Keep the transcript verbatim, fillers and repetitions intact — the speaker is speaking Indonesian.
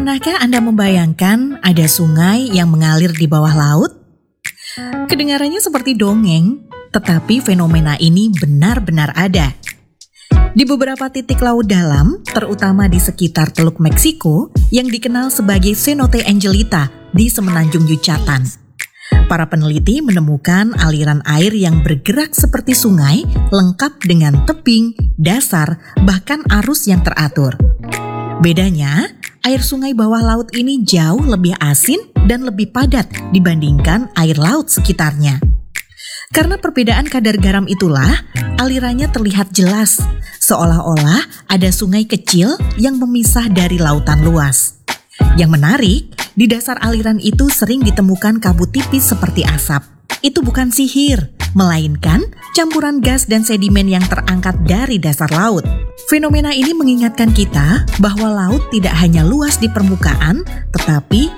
Pernahkah Anda membayangkan ada sungai yang mengalir di bawah laut? Kedengarannya seperti dongeng, tetapi fenomena ini benar-benar ada. Di beberapa titik laut dalam, terutama di sekitar Teluk Meksiko yang dikenal sebagai Cenote Angelita di Semenanjung Yucatan. Para peneliti menemukan aliran air yang bergerak seperti sungai, lengkap dengan tebing, dasar, bahkan arus yang teratur. Bedanya, air sungai bawah laut ini jauh lebih asin dan lebih padat dibandingkan air laut sekitarnya. Karena perbedaan kadar garam itulah, alirannya terlihat jelas, seolah-olah ada sungai kecil yang memisah dari lautan luas. Yang menarik, di dasar aliran itu sering ditemukan kabut tipis seperti asap. Itu bukan sihir, melainkan campuran gas dan sedimen yang terangkat dari dasar laut. Fenomena ini mengingatkan kita bahwa laut tidak hanya luas di permukaan, tetapi